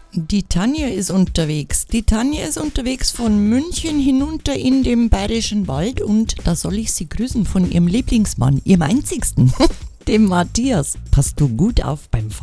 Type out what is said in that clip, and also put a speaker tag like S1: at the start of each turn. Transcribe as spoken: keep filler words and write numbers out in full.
S1: Die Tanja ist unterwegs. Die Tanja ist unterwegs von München hinunter in den Bayerischen Wald und da soll ich sie grüßen von ihrem Lieblingsmann, ihrem einzigsten, dem Matthias. Passt du gut auf beim Fahren.